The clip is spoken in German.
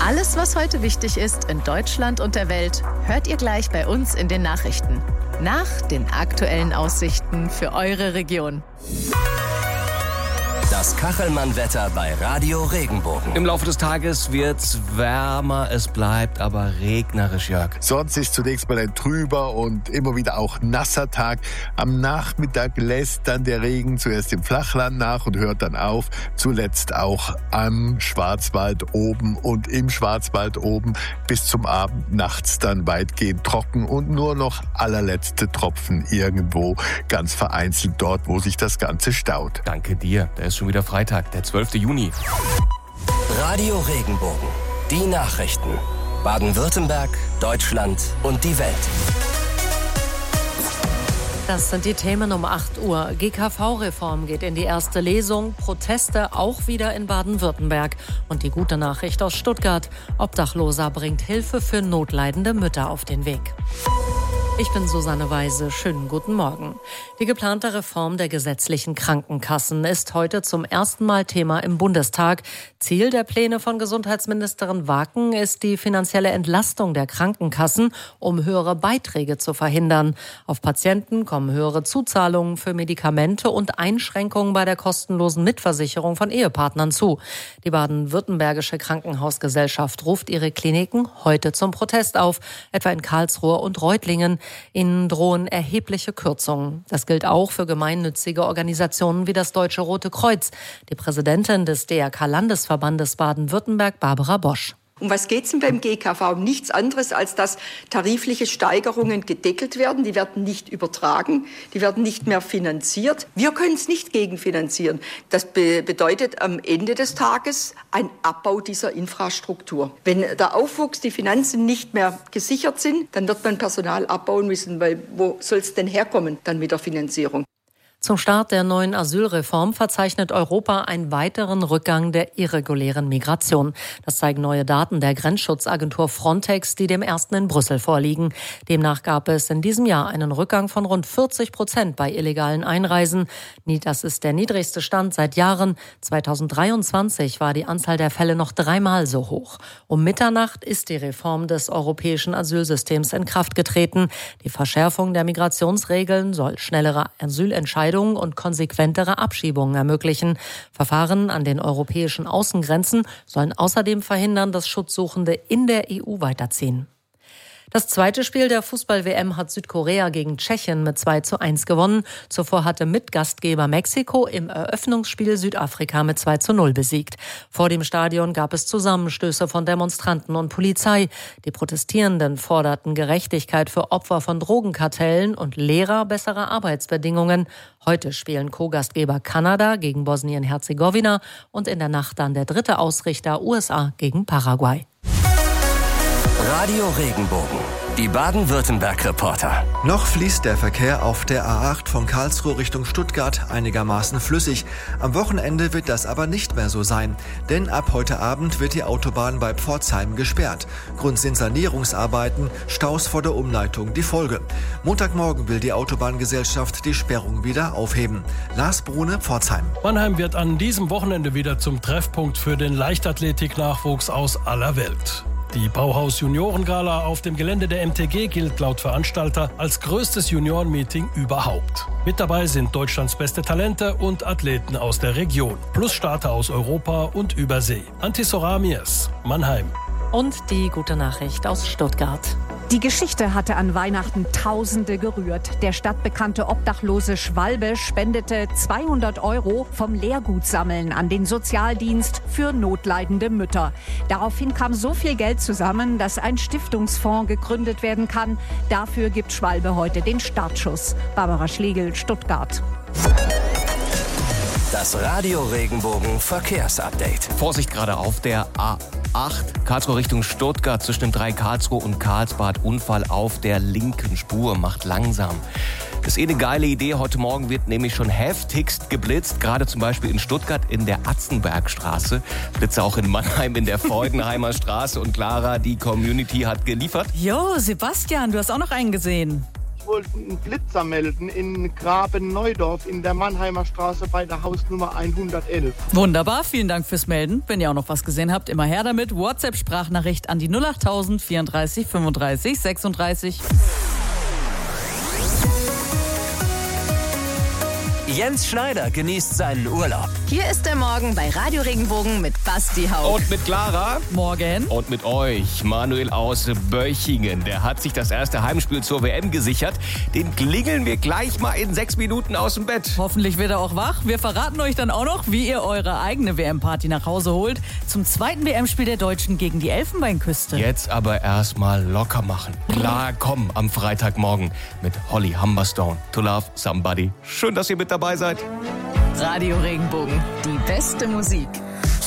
Alles, was heute wichtig ist in Deutschland und der Welt, hört ihr gleich bei uns in den Nachrichten. Nach den aktuellen Aussichten für eure Region. Das Kachelmann-Wetter bei Radio Regenbogen. Im Laufe des Tages wird's wärmer, es bleibt aber regnerisch, Jörg. Sonst ist zunächst mal ein trüber und immer wieder auch nasser Tag. Am Nachmittag lässt dann der Regen zuerst im Flachland nach und hört dann auf. Zuletzt auch am Schwarzwald oben und im Schwarzwald oben bis zum Abend, nachts dann weitgehend trocken und nur noch allerletzte Tropfen irgendwo ganz vereinzelt dort, wo sich das Ganze staut. Danke dir, da ist schon wieder Freitag, der 12. Juni. Radio Regenbogen. Die Nachrichten. Baden-Württemberg, Deutschland und die Welt. Das sind die Themen um 8 Uhr. GKV-Reform geht in die erste Lesung. Proteste auch wieder in Baden-Württemberg. Und die gute Nachricht aus Stuttgart. Obdachloser bringt Hilfe für notleidende Mütter auf den Weg. Ich bin Susanne Weise. Schönen guten Morgen. Die geplante Reform der gesetzlichen Krankenkassen ist heute zum ersten Mal Thema im Bundestag. Ziel der Pläne von Gesundheitsministerin Waken ist die finanzielle Entlastung der Krankenkassen, um höhere Beiträge zu verhindern. Auf Patienten kommen höhere Zuzahlungen für Medikamente und Einschränkungen bei der kostenlosen Mitversicherung von Ehepartnern zu. Die baden-württembergische Krankenhausgesellschaft ruft ihre Kliniken heute zum Protest auf, etwa in Karlsruhe und Reutlingen. Ihnen drohen erhebliche Kürzungen. Das gilt auch für gemeinnützige Organisationen wie das Deutsche Rote Kreuz. Die Präsidentin des DRK-Landesverbandes Baden-Württemberg, Barbara Bosch. Um was geht es denn beim GKV? Nichts anderes, als dass tarifliche Steigerungen gedeckelt werden. Die werden nicht übertragen, die werden nicht mehr finanziert. Wir können es nicht gegenfinanzieren. Das bedeutet am Ende des Tages ein Abbau dieser Infrastruktur. Wenn der Aufwuchs, die Finanzen nicht mehr gesichert sind, dann wird man Personal abbauen müssen, weil wo soll es denn herkommen dann mit der Finanzierung? Zum Start der neuen Asylreform verzeichnet Europa einen weiteren Rückgang der irregulären Migration. Das zeigen neue Daten der Grenzschutzagentur Frontex, die dem ersten in Brüssel vorliegen. Demnach gab es in diesem Jahr einen Rückgang von rund 40% bei illegalen Einreisen. Das ist der niedrigste Stand seit Jahren. 2023 war die Anzahl der Fälle noch 3-mal so hoch. Um Mitternacht ist die Reform des europäischen Asylsystems in Kraft getreten. Die Verschärfung der Migrationsregeln soll schnellere Asylentscheidungen und konsequentere Abschiebungen ermöglichen. Verfahren an den europäischen Außengrenzen sollen außerdem verhindern, dass Schutzsuchende in der EU weiterziehen. Das zweite Spiel der Fußball-WM hat Südkorea gegen Tschechien mit 2:1 gewonnen. Zuvor hatte Mitgastgeber Mexiko im Eröffnungsspiel Südafrika mit 2:0 besiegt. Vor dem Stadion gab es Zusammenstöße von Demonstranten und Polizei. Die Protestierenden forderten Gerechtigkeit für Opfer von Drogenkartellen und Lehrer bessere Arbeitsbedingungen. Heute spielen Co-Gastgeber Kanada gegen Bosnien-Herzegowina und in der Nacht dann der dritte Ausrichter USA gegen Paraguay. Radio Regenbogen. Die Baden-Württemberg-Reporter. Noch fließt der Verkehr auf der A8 von Karlsruhe Richtung Stuttgart einigermaßen flüssig. Am Wochenende wird das aber nicht mehr so sein. Denn ab heute Abend wird die Autobahn bei Pforzheim gesperrt. Grund sind Sanierungsarbeiten, Staus vor der Umleitung die Folge. Montagmorgen will die Autobahngesellschaft die Sperrung wieder aufheben. Lars Brune, Pforzheim. Mannheim wird an diesem Wochenende wieder zum Treffpunkt für den Leichtathletik-Nachwuchs aus aller Welt. Die Bauhaus-Junioren-Gala auf dem Gelände der MTG gilt laut Veranstalter als größtes Junioren-Meeting überhaupt. Mit dabei sind Deutschlands beste Talente und Athleten aus der Region, plus Starter aus Europa und Übersee. Antisoramies, Mannheim. Und die gute Nachricht aus Stuttgart. Die Geschichte hatte an Weihnachten Tausende gerührt. Der stadtbekannte Obdachlose Schwalbe spendete 200 € vom Lehrgutsammeln an den Sozialdienst für notleidende Mütter. Daraufhin kam so viel Geld zusammen, dass ein Stiftungsfonds gegründet werden kann. Dafür gibt Schwalbe heute den Startschuss. Barbara Schlegel, Stuttgart. Das Radio Regenbogen Verkehrsupdate. Vorsicht gerade auf der A8, Karlsruhe Richtung Stuttgart, zwischen dem 3 Karlsruhe und Karlsbad. Unfall auf der linken Spur, macht langsam. Das ist eine geile Idee. Heute Morgen wird nämlich schon heftigst geblitzt, gerade zum Beispiel in Stuttgart in der Atzenbergstraße. Blitze auch in Mannheim in der Freudenheimer Straße. Und Clara, die Community hat geliefert. Jo, Sebastian, du hast auch noch einen gesehen. wollte einen Blitzer melden in Graben-Neudorf in der Mannheimer Straße bei der Hausnummer 111. Wunderbar, vielen Dank fürs Melden. Wenn ihr auch noch was gesehen habt, immer her damit. WhatsApp-Sprachnachricht an die 08000 34 35 36. Jens Schneider genießt seinen Urlaub. Hier ist der Morgen bei Radio Regenbogen mit Basti Haug. Und mit Clara. Morgen. Und mit euch, Manuel aus Böchingen. Der hat sich das erste Heimspiel zur WM gesichert. Den klingeln wir gleich mal in 6 Minuten aus dem Bett. Hoffentlich wird er auch wach. Wir verraten euch dann auch noch, wie ihr eure eigene WM-Party nach Hause holt. Zum zweiten WM-Spiel der Deutschen gegen die Elfenbeinküste. Jetzt aber erstmal locker machen. Klar, komm am Freitagmorgen mit Holly Humberstone. To Love Somebody. Schön, dass ihr mit dabei seid. Radio Regenbogen, die beste Musik.